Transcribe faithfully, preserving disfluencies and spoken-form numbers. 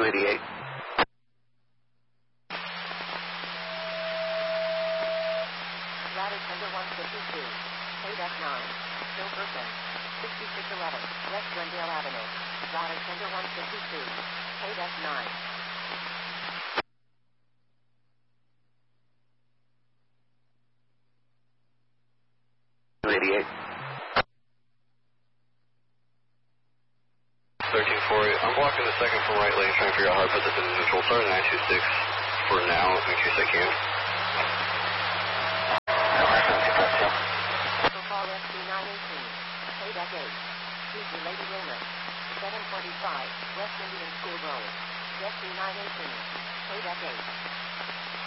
eighty-eight. Routed Tender one fifty-two. K F nine. Silverton. sixty-six eleven. West Glendale Avenue. Routed Tender one fifty-two. K F nine. eighty-eight. thirteen forty. I'm blocking the second from right lane, trying to figure out how to put this in neutral. Sorry, nine two six for now, in case I can. Call S C nine eighteen. K F eight. Please related illness. seven twenty-five. West Indian School Road. S C nine eighteen. K F eight.